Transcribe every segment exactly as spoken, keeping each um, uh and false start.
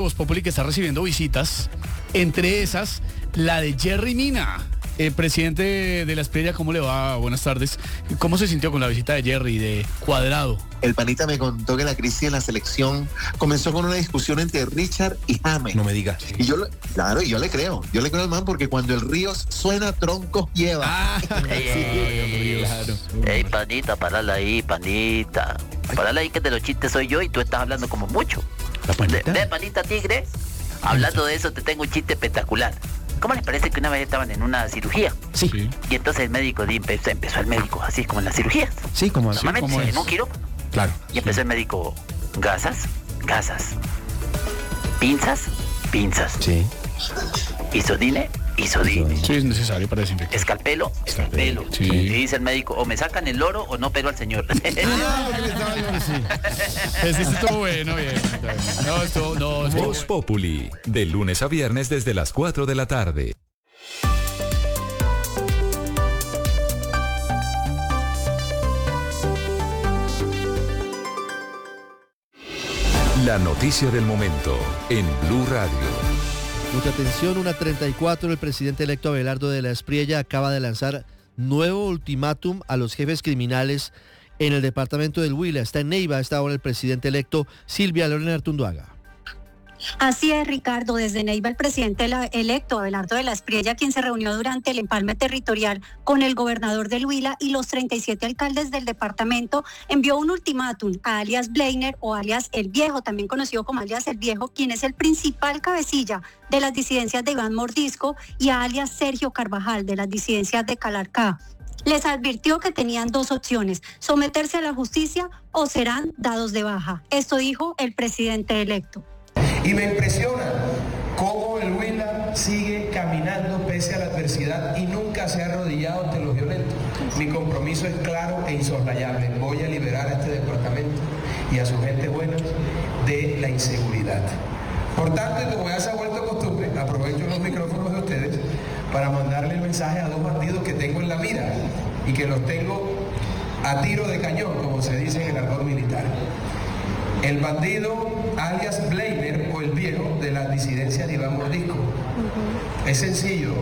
Voz Populi que está recibiendo visitas, entre esas la de Jerry Mina, eh, presidente de la Espriella. ¿Cómo le va? Buenas tardes. ¿Cómo se sintió con la visita de Jerry, de Cuadrado? El panita me contó que la crisis en la selección comenzó con una discusión entre Richard y James. No me digas. Y yo, claro, yo le creo. Yo le creo al man porque cuando el río suena, troncos lleva. Ah, Ey, sí, ey, claro. ey, panita, parala ahí, panita. Parala ahí que de los chistes soy yo y tú estás hablando como mucho. ¿La panita? De, de panita tigre, hablando de eso te tengo un chiste espectacular. ¿Cómo les parece que una vez estaban en una cirugía? Sí. Sí. Y entonces el médico di- empezó, empezó el médico, así como en las cirugías. Sí, como así. Normalmente ¿cómo en es? un quirófano. Claro. Y empezó el médico, gasas, gasas. Pinzas, pinzas. Sí. Isodine, isodine. Sí, es necesario para desinfectar. Escalpelo, escalpelo. Sí. Y dice el médico, o me sacan el oro o no pero al señor. Ese sí estuvo bueno, bien. No, estuvo, no, estuvo Voz Populi, de lunes a viernes desde las cuatro de la tarde. La noticia del momento en Blue Radio. Mucha atención, una treinta y cuatro, el presidente electo Abelardo de la Espriella acaba de lanzar nuevo ultimátum a los jefes criminales en el departamento del Huila. Está en Neiva, está ahora el presidente electo Silvia Lorena Artunduaga. Así es, Ricardo. Desde Neiva, el presidente electo Abelardo de la Espriella, quien se reunió durante el empalme territorial con el gobernador del Huila y los treinta y siete alcaldes del departamento, envió un ultimátum a alias Bleiner o alias El Viejo, también conocido como alias El Viejo, quien es el principal cabecilla de las disidencias de Iván Mordisco, y a alias Sergio Carvajal de las disidencias de Calarcá. Les advirtió que tenían dos opciones: someterse a la justicia o serán dados de baja. Esto dijo el presidente electo. Y me impresiona cómo el Huila sigue caminando pese a la adversidad y nunca se ha arrodillado ante los violentos. Mi compromiso es claro e insoslayable. Voy a liberar a este departamento y a su gente buena de la inseguridad. Por tanto, y como ya se ha vuelto costumbre, aprovecho los micrófonos de ustedes para mandarle el mensaje a dos bandidos que tengo en la mira y que los tengo a tiro de cañón, como se dice en el argot militar. El bandido alias Bleiner o El Viejo de las disidencias de Iván Mordisco. Uh-huh. Es sencillo,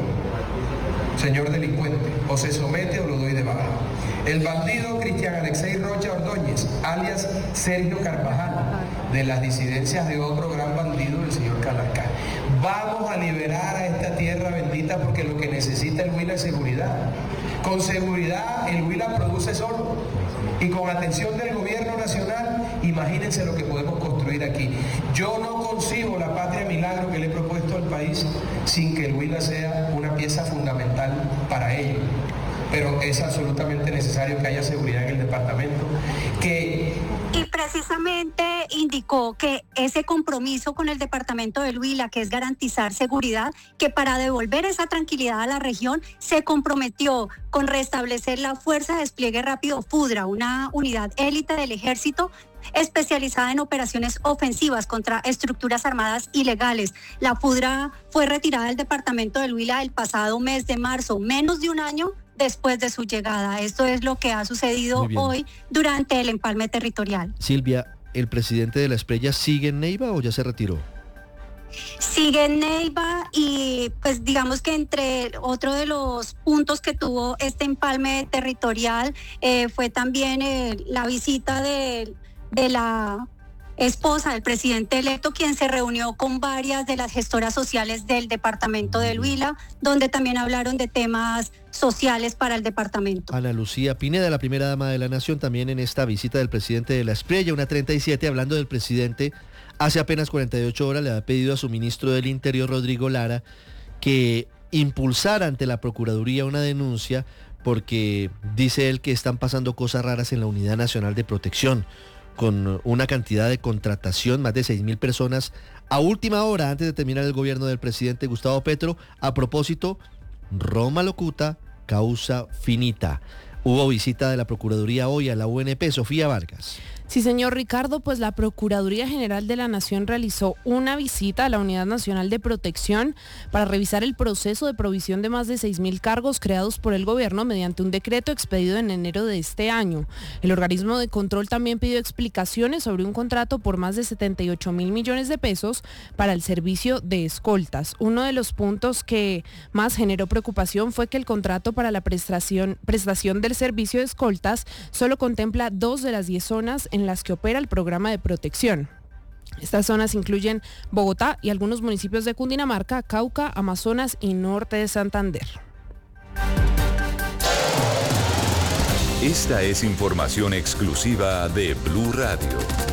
señor delincuente, o se somete o lo doy de baja. El bandido Cristian Alexei Rocha Ordóñez, alias Sergio Carvajal, de las disidencias de otro gran bandido, el señor Calarcá. Vamos a liberar a esta tierra bendita porque lo que necesita el Huila es seguridad. Con seguridad el Huila produce solo. Y con atención del gobierno nacional, imagínense lo que podemos construir aquí. Yo no concibo la patria milagro que le he propuesto al país sin que el Huila sea una pieza fundamental para ello. Pero es absolutamente necesario que haya seguridad en el departamento, que... Y precisamente indicó que ese compromiso con el departamento del Huila, que es garantizar seguridad, que para devolver esa tranquilidad a la región se comprometió con restablecer la Fuerza de Despliegue Rápido FUDRA, una unidad élite del ejército especializada en operaciones ofensivas contra estructuras armadas ilegales. La FUDRA fue retirada del departamento del Huila el pasado mes de marzo, menos de un año después de su llegada. Esto es lo que ha sucedido hoy durante el empalme territorial. Silvia, ¿el presidente de la Espriella sigue en Neiva o ya se retiró? Sigue en Neiva y pues digamos que entre otro de los puntos que tuvo este empalme territorial eh, fue también eh, la visita de, de la esposa del presidente electo, quien se reunió con varias de las gestoras sociales del departamento del Huila, donde también hablaron de temas sociales para el departamento. Ana Lucía Pineda, la primera dama de la nación, también en esta visita del presidente de la Espriella, una treinta y siete, hablando del presidente, hace apenas cuarenta y ocho horas le ha pedido a su ministro del Interior, Rodrigo Lara, que impulsara ante la Procuraduría una denuncia porque dice él que están pasando cosas raras en la Unidad Nacional de Protección, con una cantidad de contratación, más de seis mil personas, a última hora, antes de terminar el gobierno del presidente Gustavo Petro. A propósito, Roma locuta, causa finita. Hubo visita de la Procuraduría hoy a la U N P. Sofía Vargas. Sí, señor Ricardo, pues la Procuraduría General de la Nación realizó una visita a la Unidad Nacional de Protección para revisar el proceso de provisión de más de seis mil cargos creados por el gobierno mediante un decreto expedido en enero de este año. El organismo de control también pidió explicaciones sobre un contrato por más de setenta y ocho mil millones de pesos para el servicio de escoltas. Uno de los puntos que más generó preocupación fue que el contrato para la prestación, prestación del servicio de escoltas solo contempla dos de las diez zonas en en las que opera el programa de protección. Estas zonas incluyen Bogotá y algunos municipios de Cundinamarca, Cauca, Amazonas y norte de Santander. Esta es información exclusiva de Blue Radio.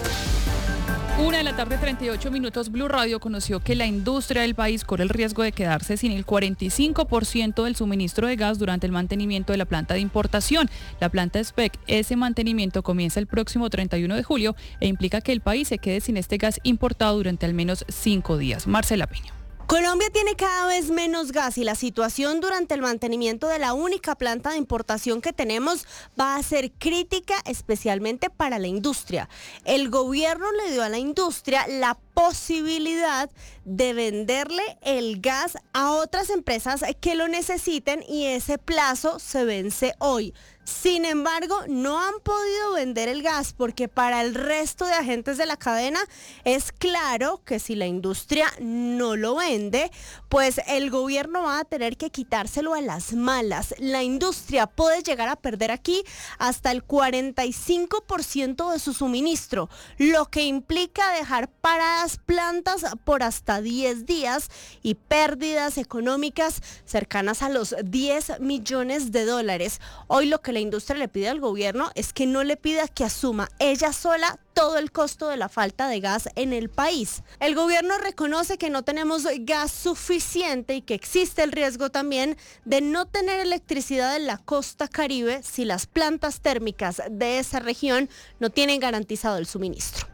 Una de la tarde, treinta y ocho minutos, Blue Radio conoció que la industria del país corre el riesgo de quedarse sin el cuarenta y cinco por ciento del suministro de gas durante el mantenimiento de la planta de importación. La planta S P E C, ese mantenimiento comienza el próximo treinta y uno de julio e implica que el país se quede sin este gas importado durante al menos cinco días. Marcela Peña. Colombia tiene cada vez menos gas y la situación durante el mantenimiento de la única planta de importación que tenemos va a ser crítica, especialmente para la industria. El gobierno le dio a la industria la posibilidad de venderle el gas a otras empresas que lo necesiten y ese plazo se vence hoy. Sin embargo, no han podido vender el gas porque para el resto de agentes de la cadena es claro que si la industria no lo vende, pues el gobierno va a tener que quitárselo a las malas. La industria puede llegar a perder aquí hasta el cuarenta y cinco por ciento de su suministro, lo que implica dejar paradas plantas por hasta diez días y pérdidas económicas cercanas a los diez millones de dólares. Hoy lo que la industria le pide al gobierno es que no le pida que asuma ella sola todo el costo de la falta de gas en el país. El gobierno reconoce que no tenemos gas suficiente y que existe el riesgo también de no tener electricidad en la costa Caribe si las plantas térmicas de esa región no tienen garantizado el suministro.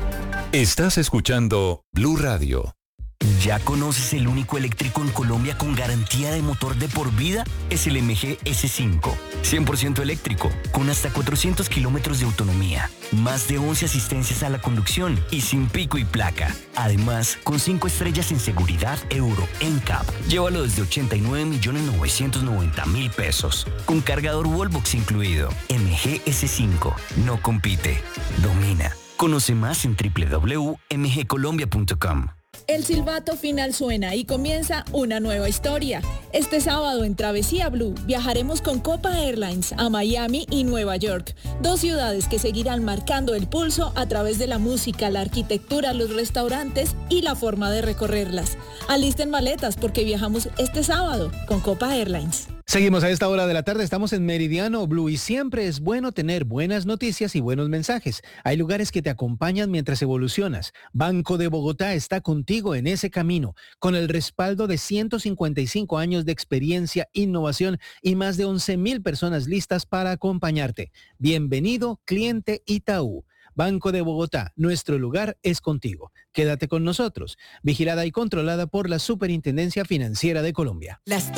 Estás escuchando Blue Radio. ¿Ya conoces el único eléctrico en Colombia con garantía de motor de por vida? Es el M G S cinco. cien por ciento eléctrico, con hasta cuatrocientos kilómetros de autonomía, más de once asistencias a la conducción y sin pico y placa. Además, con cinco estrellas en seguridad Euro N C A P. Llévalo desde ochenta y nueve millones novecientos noventa mil pesos, con cargador Wallbox incluido. M G S cinco. No compite, domina. Conoce más en doble u doble u doble u punto m g colombia punto com. El silbato final suena y comienza una nueva historia. Este sábado en Travesía Blue viajaremos con Copa Airlines a Miami y Nueva York, dos ciudades que seguirán marcando el pulso a través de la música, la arquitectura, los restaurantes y la forma de recorrerlas. Alisten maletas porque viajamos este sábado con Copa Airlines. Seguimos a esta hora de la tarde, estamos en Meridiano Blue y siempre es bueno tener buenas noticias y buenos mensajes. Hay lugares que te acompañan mientras evolucionas. Banco de Bogotá está contigo en ese camino, con el respaldo de ciento cincuenta y cinco años de experiencia, innovación y más de once mil personas listas para acompañarte. Bienvenido, cliente Itaú. Banco de Bogotá, nuestro lugar es contigo. Quédate con nosotros. Vigilada y controlada por la Superintendencia Financiera de Colombia. Las